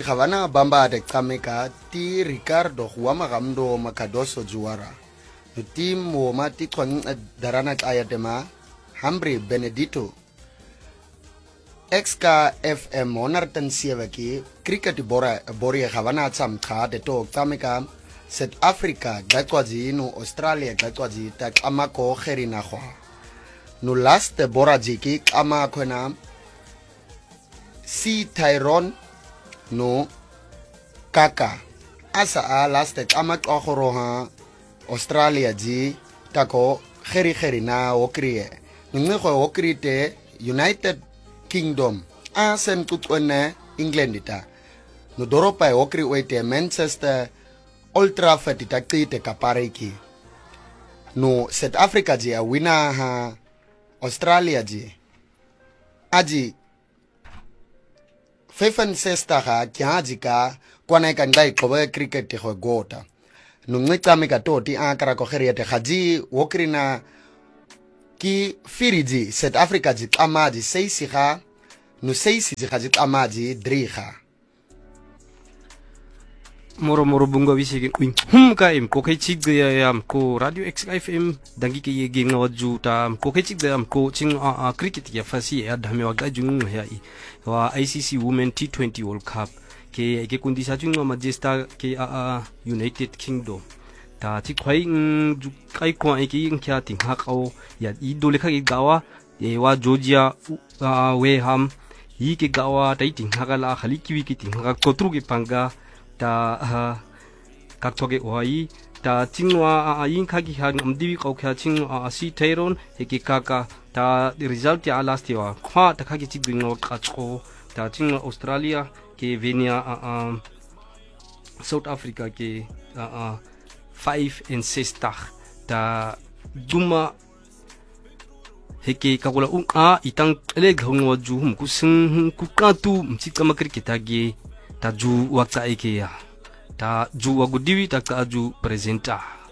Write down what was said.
Havana Bamba de Kameka, Ti Ricardo Huamagamdo Macadoso Juara. The team Womati Twang Daranat Ayatema, Hambri Benedito. XK FM Onartan Sievaki, Cricket Boria Havana Samka, the Tok Kameka, South Africa, Gatwazi, no Australia, Gatwazi, Tak Amako Herinahua. No last the Borajiki, Amakwena, C. Tyrone, no Kaka. Asa a last the Amakoroha, Australia G, Tako, Herina, Okrie. Nungo Okrite, United Kingdom. Asen Kutwene, Englandita. No Doropa Okri Wete, Manchester. Ultra Fatita Krite Kapareki. No South Africa ji a winner ha Australia ji. Aji Fefen sesta ha kiajika kwana kandai kowe cricket ho gota. No ngita mika toti akara ko kheriete haji wokrina ki firiji South Africa ji amaji seisi ha no seisi ji haji amaji driha. Moro bunga wisi ka im ko kai chig ya am ko radio XFM dangi ke ye ging waju ta am ko kai chig am ko ching cricket ya fasi ya dhame wa ga jung ya i wa ICC Women T20 World Cup ke kundi sa chung ma jesta ke United Kingdom ta chi khwai ju kai ko ai ke kya ting ha kaw ya i dole kha ge gawa e wa Georgia Weham yi ke gawa tai ting ha la khali kiwi ke ting ha ko tru ke panga ta kaktoge wai ta chingwa yin khagi hang amdiwi kau kha ching si thairon heki kaka ta result ya last year khwa ta khagi chi bingo kacho ta ching Australia ke Venia South Africa ke 5 and 6 ta duma heki kakula itang leg hongwa ju hum ku sing ku ka tu mchi kama cricket age ta ju wakta ike ya ta ju wagudiwi ta ka ju presenta